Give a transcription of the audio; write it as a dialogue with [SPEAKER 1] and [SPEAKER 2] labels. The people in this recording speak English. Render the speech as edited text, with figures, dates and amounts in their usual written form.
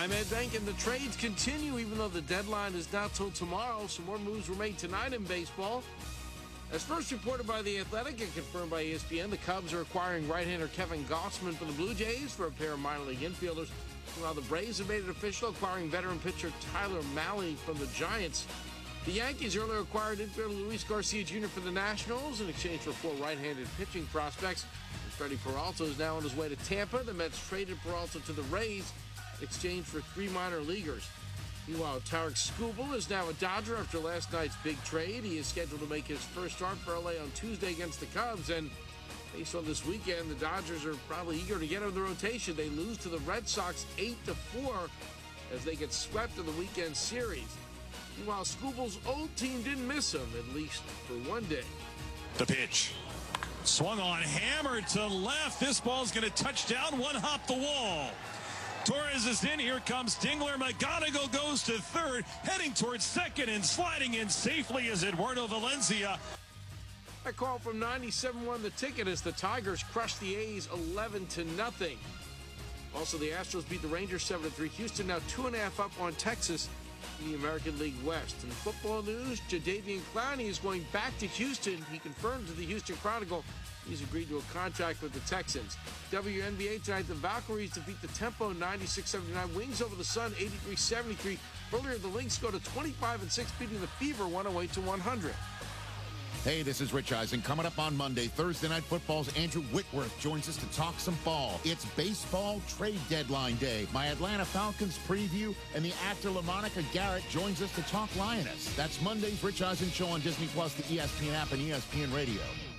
[SPEAKER 1] I'm Ed Bank, and the trades continue even though the deadline is not till tomorrow. Some more moves were made tonight in baseball. As first reported by The Athletic and confirmed by ESPN, the Cubs are acquiring right-hander Kevin Gausman from the Blue Jays for a pair of minor league infielders. While the Braves have made it official, acquiring veteran pitcher Tyler Mahle from the Giants. The Yankees earlier acquired infielder Luis Garcia Jr. for the Nationals in exchange for 4 right-handed pitching prospects. Freddie Peralta is now on his way to Tampa. The Mets traded Peralta to the Rays in exchange for 3 minor leaguers. Meanwhile, Tarik Skubal is now a Dodger after last night's big trade. He is scheduled to make his first start for LA on Tuesday against the Cubs. And based on this weekend, the Dodgers are probably eager to get in the rotation. They lose to the Red Sox 8-4 as they get swept in the weekend series. Meanwhile, Skubal's old team didn't miss him, at least for one day.
[SPEAKER 2] The pitch. Swung on, hammered to left. This ball's going to touch down, one hop the wall. Torres is in. Here comes Dingler. McGonigal goes to third, heading towards second, and sliding in safely is Eduardo Valencia.
[SPEAKER 1] That call from 97-1 the ticket as the Tigers crushed the A's 11-0. Also, the Astros beat the Rangers 7-3. Houston now 2.5 up on Texas in the American League West. In football news, Jadeveon Clowney is going back to Houston. He confirmed to the Houston Chronicle he's agreed to a contract with the Texans. WNBA tonight, the Valkyries defeat the Tempo 96-79. Wings over the Sun 83-73. Earlier, the Lynx go to 25-6, beating the Fever 108-100.
[SPEAKER 3] Hey, this is Rich Eisen. Coming up on Monday, Thursday Night Football's Andrew Whitworth joins us to talk some ball. It's baseball trade deadline day. My Atlanta Falcons preview, and the actor LaMonica Garrett joins us to talk Lioness. That's Monday's Rich Eisen Show on Disney+, the ESPN app, and ESPN Radio.